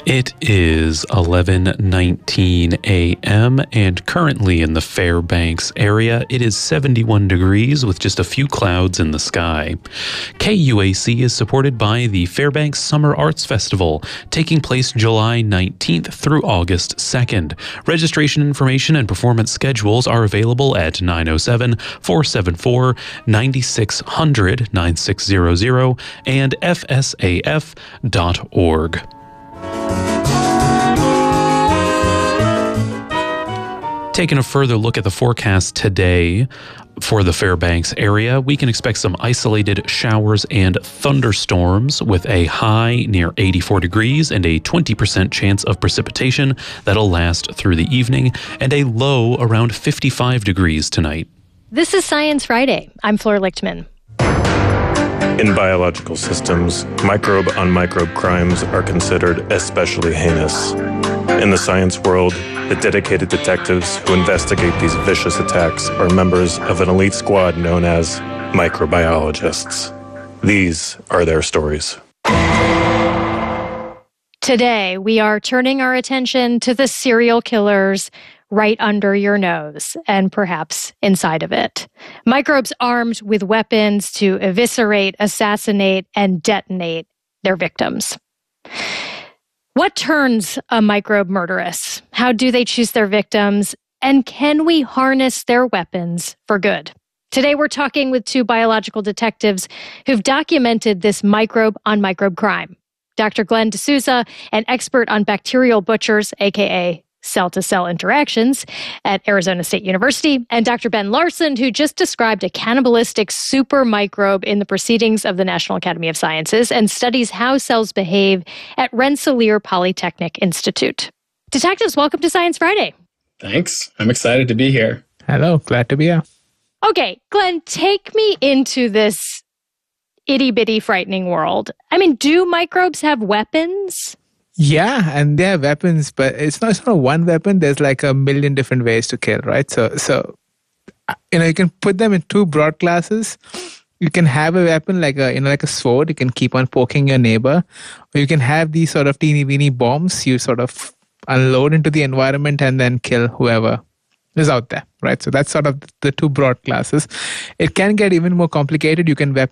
It is 11:19 a.m. and currently in the Fairbanks area, it is 71 degrees with just a few clouds in the sky. KUAC is supported by the Fairbanks Summer Arts Festival, taking place July 19th through August 2nd. Registration information and performance schedules are available at 907-474-9600, 9600, and fsaf.org. Taking a further look at the forecast today for the Fairbanks area, we can expect some isolated showers and thunderstorms with a high near 84 degrees and a 20% chance of precipitation that'll last through the evening, and a low around 55 degrees tonight. This is Science Friday. I'm Fleur Lichtman. In biological systems, microbe-on-microbe crimes are considered especially heinous. In the science world, the dedicated detectives who investigate these vicious attacks are members of an elite squad known as microbiologists. These are their stories. Today, we are turning our attention to the serial killers right under your nose and perhaps inside of it. Microbes armed with weapons to eviscerate, assassinate, and detonate their victims. What turns a microbe murderous? How do they choose their victims? And can we harness their weapons for good? Today, we're talking with two biological detectives who've documented this microbe-on-microbe crime. Dr. Glenn D'Souza, an expert on bacterial butchers, aka cell-to-cell interactions at Arizona State University, and Dr. Ben Larson, who just described a cannibalistic super microbe in the Proceedings of the National Academy of Sciences and studies how cells behave at Rensselaer Polytechnic Institute. Detectives, welcome to Science Friday. Thanks. I'm excited to be here. Hello, glad to be here. Okay, Glenn, take me into this itty-bitty frightening world. I mean, do microbes have weapons? Yeah, and they have weapons, but it's not one weapon. There's like a million different ways to kill, right? So you can put them in two broad classes. You can have a weapon like a sword. You can keep on poking your neighbor, or you can have these sort of teeny weeny bombs. You sort of unload into the environment and then kill whoever is out there, right? So that's sort of the two broad classes. It can get even more complicated. You can